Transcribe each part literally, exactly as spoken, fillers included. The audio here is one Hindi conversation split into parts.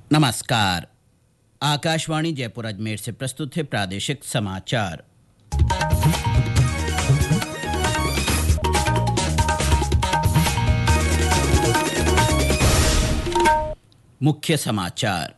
नमस्कार। आकाशवाणी जयपुर अजमेर से प्रस्तुत है प्रादेशिक समाचार। मुख्य समाचार।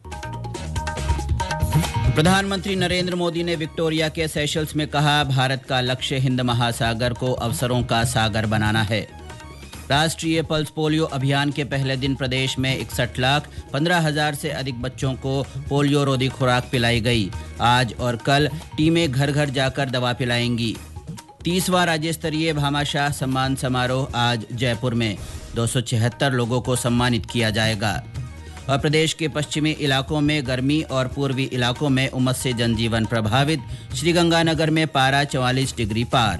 प्रधानमंत्री नरेंद्र मोदी ने विक्टोरिया के सेशल्स में कहा, भारत का लक्ष्य हिंद महासागर को अवसरों का सागर बनाना है। राष्ट्रीय पल्स पोलियो अभियान के पहले दिन प्रदेश में इकसठ लाख पंद्रह हजार से अधिक बच्चों को पोलियो रोधी खुराक पिलाई गई। आज और कल टीमें घर घर जाकर दवा पिलाएंगी। तीसवां राज्य स्तरीय भामाशाह सम्मान समारोह आज जयपुर में दो सौ छिहत्तर लोगों को सम्मानित किया जाएगा। और प्रदेश के पश्चिमी इलाकों में गर्मी और पूर्वी इलाकों में उमस से जनजीवन प्रभावित। श्रीगंगानगर में पारा चौवालीस डिग्री पार।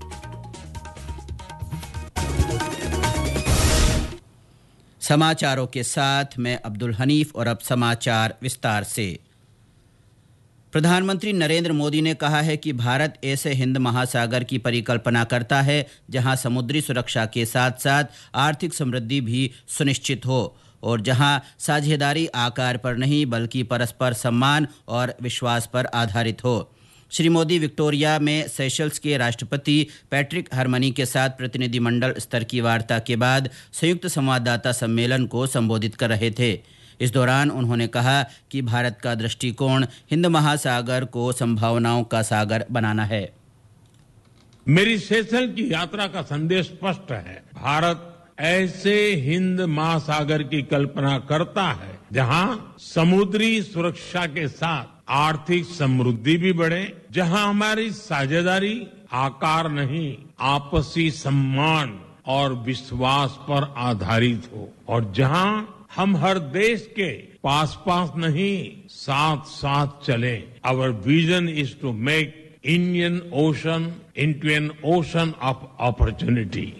समाचारों के साथ मैं अब्दुल हनीफ और अब समाचार विस्तार से। प्रधानमंत्री नरेंद्र मोदी ने कहा है कि भारत ऐसे हिंद महासागर की परिकल्पना करता है जहां समुद्री सुरक्षा के साथ साथ आर्थिक समृद्धि भी सुनिश्चित हो और जहां साझेदारी आकार पर नहीं बल्कि परस्पर सम्मान और विश्वास पर आधारित हो। श्री मोदी विक्टोरिया में सेशल्स के राष्ट्रपति पैट्रिक हरमनी के साथ प्रतिनिधिमंडल स्तर की वार्ता के बाद संयुक्त संवाददाता सम्मेलन को संबोधित कर रहे थे। इस दौरान उन्होंने कहा कि भारत का दृष्टिकोण हिंद महासागर को संभावनाओं का सागर बनाना है। मेरी सेशल की यात्रा का संदेश स्पष्ट है। भारत ऐसे हिंद महासागर की कल्पना करता है जहां समुद्री सुरक्षा के साथ आर्थिक समृद्धि भी बढ़े, जहां हमारी साझेदारी आकार नहीं आपसी सम्मान और विश्वास पर आधारित हो और जहां हम हर देश के पास पास नहीं साथ साथ चले। Our vision is to make Indian ocean into an ocean of opportunity.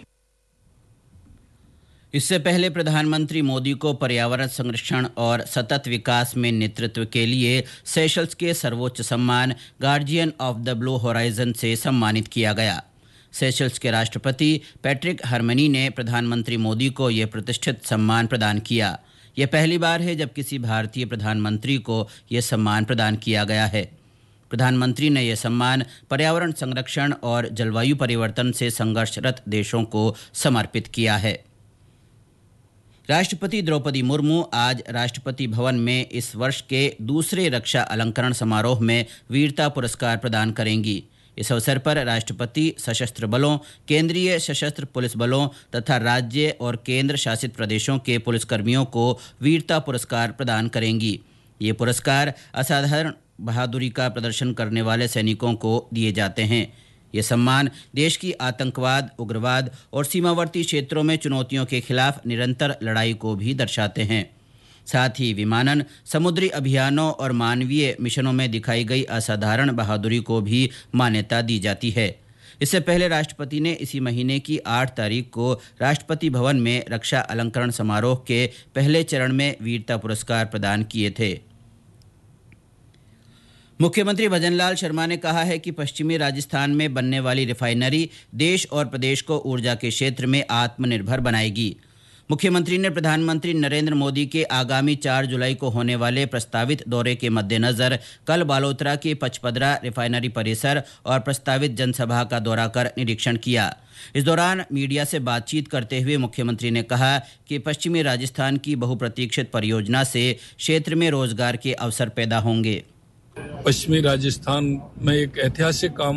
इससे पहले प्रधानमंत्री मोदी को पर्यावरण संरक्षण और सतत विकास में नेतृत्व के लिए सेशल्स के सर्वोच्च सम्मान guardian of the blue horizon से सम्मानित किया गया। सेशल्स के राष्ट्रपति पैट्रिक हरमनी ने प्रधानमंत्री मोदी को यह प्रतिष्ठित सम्मान प्रदान किया। यह पहली बार है जब किसी भारतीय प्रधानमंत्री को यह सम्मान प्रदान किया गया है। प्रधानमंत्री ने यह सम्मान पर्यावरण संरक्षण और जलवायु परिवर्तन से संघर्षरत देशों को समर्पित किया है। राष्ट्रपति द्रौपदी मुर्मू आज राष्ट्रपति भवन में इस वर्ष के दूसरे रक्षा अलंकरण समारोह में वीरता पुरस्कार प्रदान करेंगी। इस अवसर पर राष्ट्रपति सशस्त्र बलों, केंद्रीय सशस्त्र पुलिस बलों तथा राज्य और केंद्र शासित प्रदेशों के पुलिसकर्मियों को वीरता पुरस्कार प्रदान करेंगी। ये पुरस्कार असाधारण बहादुरी का प्रदर्शन करने वाले सैनिकों को दिए जाते हैं। ये सम्मान देश की आतंकवाद, उग्रवाद और सीमावर्ती क्षेत्रों में चुनौतियों के खिलाफ निरंतर लड़ाई को भी दर्शाते हैं। साथ ही विमानन, समुद्री अभियानों और मानवीय मिशनों में दिखाई गई असाधारण बहादुरी को भी मान्यता दी जाती है। इससे पहले राष्ट्रपति ने इसी महीने की आठ तारीख को राष्ट्रपति भवन में रक्षा अलंकरण समारोह के पहले चरण में वीरता पुरस्कार प्रदान किए थे। मुख्यमंत्री भजनलाल शर्मा ने कहा है कि पश्चिमी राजस्थान में बनने वाली रिफाइनरी देश और प्रदेश को ऊर्जा के क्षेत्र में आत्मनिर्भर बनाएगी। मुख्यमंत्री ने प्रधानमंत्री नरेंद्र मोदी के आगामी चार जुलाई को होने वाले प्रस्तावित दौरे के मद्देनजर कल बालोतरा के पचपदरा रिफाइनरी परिसर और प्रस्तावित जनसभा का दौरा कर निरीक्षण किया। इस दौरान मीडिया से बातचीत करते हुए मुख्यमंत्री ने कहा कि पश्चिमी राजस्थान की बहुप्रतीक्षित परियोजना से क्षेत्र में रोजगार के अवसर पैदा होंगे। पश्चिमी राजस्थान में एक ऐतिहासिक काम